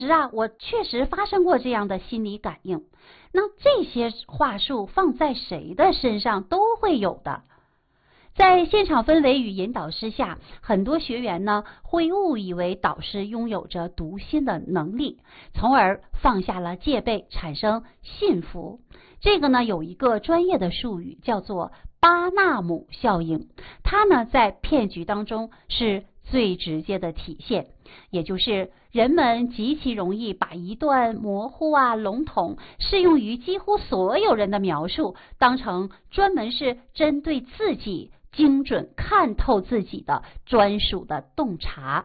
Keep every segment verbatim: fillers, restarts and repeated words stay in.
实啊，我确实发生过这样的心理感应。那这些话术放在谁的身上都会有的。在现场氛围与引导之下，很多学员呢会误以为导师拥有着读心的能力，从而放下了戒备，产生信服。这个呢有一个专业的术语叫做巴纳姆效应，它呢在骗局当中是最直接的体现，也就是人们极其容易把一段模糊啊、笼统、适用于几乎所有人的描述，当成专门是针对自己、精准看透自己的专属的洞察。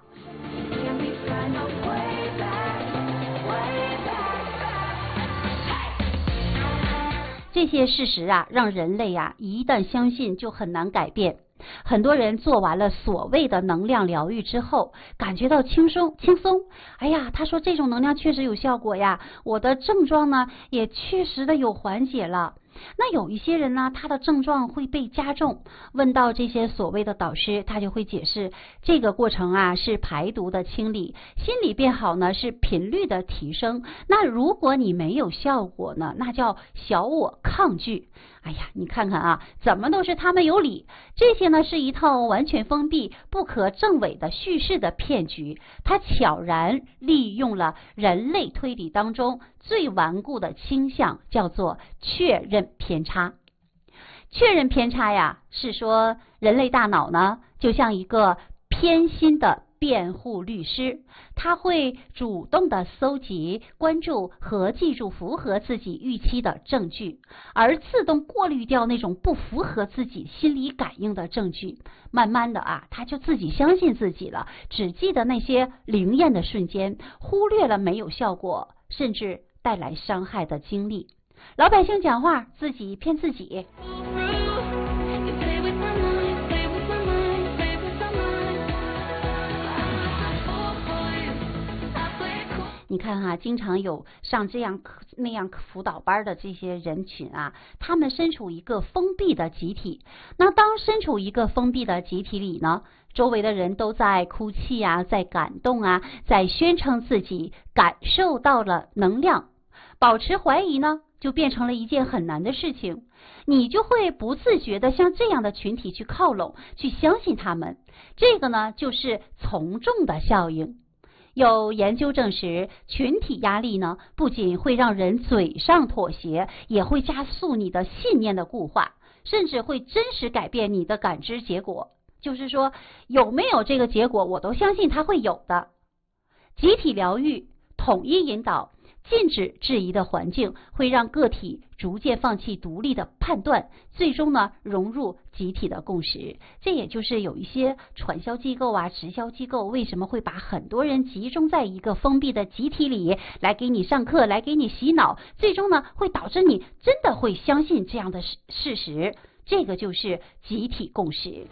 这些事实啊，让人类啊一旦相信就很难改变。很多人做完了所谓的能量疗愈之后，感觉到轻松轻松。哎呀，他说这种能量确实有效果呀，我的症状呢也确实的有缓解了。那有一些人呢，他的症状会被加重。问到这些所谓的导师，他就会解释，这个过程啊是排毒的清理，心理变好呢是频率的提升。那如果你没有效果呢，那叫小我抗拒。哎呀，你看看啊，怎么都是他们有理。这些呢是一套完全封闭、不可证伪的叙事的骗局，它悄然利用了人类推理当中最顽固的倾向，叫做确认偏差。确认偏差呀，是说人类大脑呢，就像一个偏心的辩护律师，他会主动的搜集、关注和记住符合自己预期的证据，而自动过滤掉那种不符合自己心理感应的证据。慢慢的啊，他就自己相信自己了，只记得那些灵验的瞬间，忽略了没有效果，甚至带来伤害的经历。老百姓讲话，自己骗自己。你看哈、啊，经常有上这样那样辅导班的这些人群啊，他们身处一个封闭的集体。那当身处一个封闭的集体里呢，周围的人都在哭泣啊，在感动啊，在宣称自己感受到了能量。保持怀疑呢，就变成了一件很难的事情。你就会不自觉的向这样的群体去靠拢，去相信他们。这个呢，就是从众的效应。有研究证实，群体压力呢，不仅会让人嘴上妥协，也会加速你的信念的固化，甚至会真实改变你的感知结果。就是说，有没有这个结果，我都相信它会有的。集体疗愈、统一引导、禁止质疑的环境，会让个体逐渐放弃独立的判断，最终呢融入集体的共识。这也就是有一些传销机构啊、直销机构为什么会把很多人集中在一个封闭的集体里来给你上课，来给你洗脑，最终呢会导致你真的会相信这样的事实。这个就是集体共识。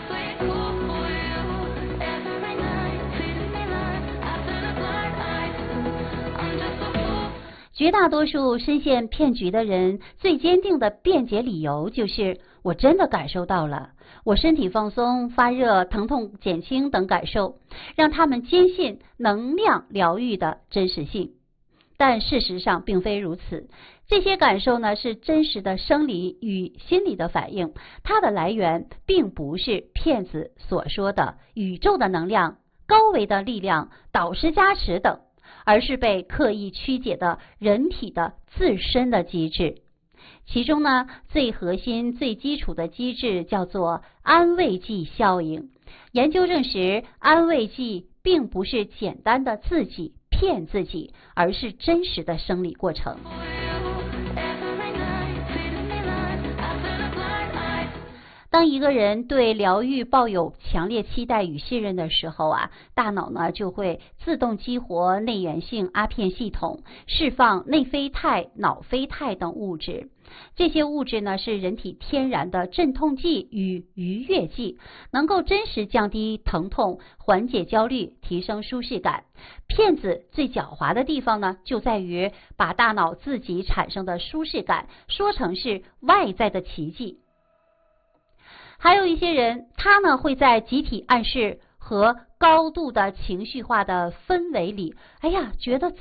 绝大多数深陷骗局的人最坚定的辩解理由就是我真的感受到了，我身体放松、发热、疼痛减轻等感受，让他们坚信能量疗愈的真实性。但事实上并非如此，这些感受呢是真实的生理与心理的反应，它的来源并不是骗子所说的宇宙的能量、高维的力量、导师加持等，而是被刻意曲解的人体的自身的机制。其中呢，最核心、最基础的机制叫做安慰剂效应。研究证实，安慰剂并不是简单的自己骗自己，而是真实的生理过程。当一个人对疗愈抱有强烈期待与信任的时候啊，大脑呢就会自动激活内源性阿片系统，释放内啡肽、脑啡肽等物质。这些物质呢是人体天然的镇痛剂与愉悦剂，能够真实降低疼痛，缓解焦虑，提升舒适感。骗子最狡猾的地方呢，就在于把大脑自己产生的舒适感说成是外在的奇迹。还有一些人，他呢会在集体暗示和高度的情绪化的氛围里，哎呀，觉得